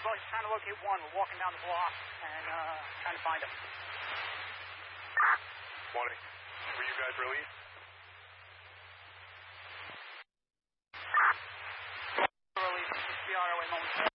Well, he's trying to locate one. We're walking down the block and trying to find him. 20. Were you guys released? Release. We'll be on our way momentarily.